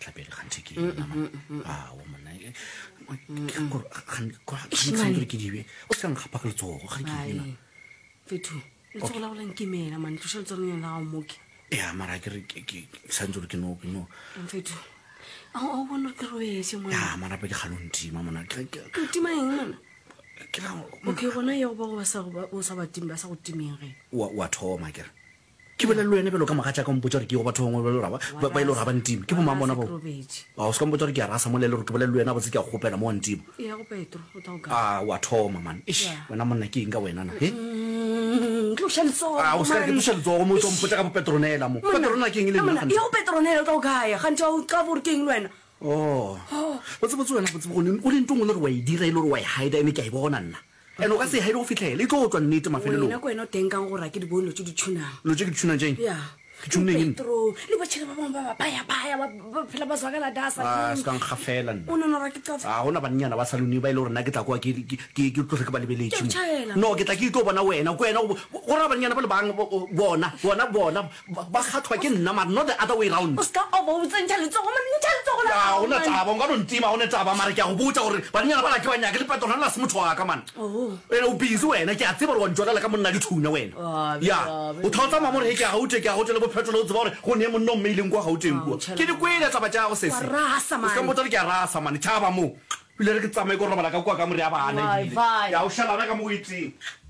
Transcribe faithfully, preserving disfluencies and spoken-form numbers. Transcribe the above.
tlapele kganthe ke ena man ah o monna ke go kganthe ke dibe o se ngapa ka letsogo ga ke ena fethu letsogo la bolang ke mela man tlo tshela tsone la go moke ya mara ke ke santsolo ke no ke no fethu a o bona ke roetse mo ya mara pe ke galontima mona ke ke tima eng mana ke la okay gona yo ba go ba sa go sa ba timba sa go timeng ge wa wa thoma ke ke bela lwene belo ka magatsha ka mpotsa re ke go batho ngwe belo raba ba ile raba ntime ke bo mama bona bo a o se ka mpotsa re ke rasa mo lelo re ke bela lwene ba se ke go pela mo ntime ya go petro o ta go ah wa thoma man ish wena monna ke inga wena na he tlo shelso ah o se ke tlo shelso mo tlo mpotsa ka bo petronela mo petronela ke eng le nna ya go petronela o ta go gaya gantse o ka bo re ke eng lwena oh botse botse wena botse go o le ntong le re wa e dira ile re wa e hide ene ke a e bona nna eno ka se haile go fitlhela e tlo tswa nnete mafelelo wena ko wena o teng kang gore ke di bone tse di tshunang lo tse ke tshuna jeng ya ke tshuneng petro le ba tshela ba bang ba baya baya ba phela ba zwakala dasa ah ska ngafela nna o nna ra ke tsa ah hona banyana ba saluni ba ile re nna ke tla kwa ke ke ke tlo re ke ba lebeletse no ke tla ke tlo bona wena ko wena go ra banyana ba le bang bona bona bona ba khathwa ke nna mara not the other way around o ska o bo tsentsa le tsogona le ntse le tsogona ah ona taba nga no ntima ona taba mara ke a go botsa gore banyana ba la ke banya ke le patrona la se motho wa ka man oh ene o busy wena ke a tseba re wa ntjola la ka monna di thuna wena ya o thotsa mama re ke a hautle ke a hautle le bo petrol o tseba gore go ne monna mmeileng kwa gauteng kwa ke di kwele tsa ba tsa go sese rasa man ka motho ke a rasa man tshaba mo pile re ke tsamaye go robala ka kwa ka mo re ya bana ya o shala ka mo itseng